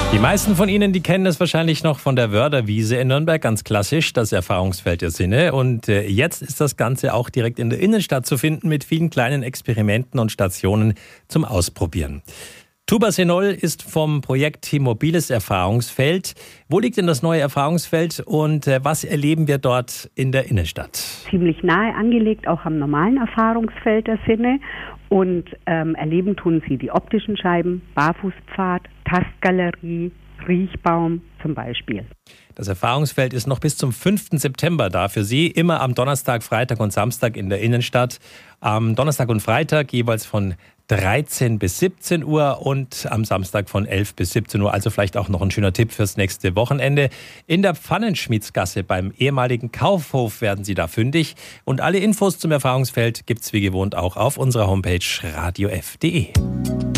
Die meisten von Ihnen, die kennen es wahrscheinlich noch von der Wörderwiese in Nürnberg, ganz klassisch, das Erfahrungsfeld der Sinne. Und jetzt ist das Ganze auch direkt in der Innenstadt zu finden mit vielen kleinen Experimenten und Stationen zum Ausprobieren. Tuba Senol ist vom Projekt Team Mobiles Erfahrungsfeld. Wo liegt denn das neue Erfahrungsfeld und was erleben wir dort in der Innenstadt? Ziemlich nahe angelegt, auch am normalen Erfahrungsfeld der Sinne. Und erleben tun sie die optischen Scheiben, Barfußpfad, Tastgalerie, Riechbaum zum Beispiel. Das Erfahrungsfeld ist noch bis zum 5. September da für Sie, immer am Donnerstag, Freitag und Samstag in der Innenstadt. Am Donnerstag und Freitag jeweils von 13 bis 17 Uhr und am Samstag von 11 bis 17 Uhr. Also vielleicht auch noch ein schöner Tipp fürs nächste Wochenende. In der Pfannenschmiedsgasse beim ehemaligen Kaufhof werden Sie da fündig. Und alle Infos zum Erfahrungsfeld gibt's wie gewohnt auch auf unserer Homepage radiof.de.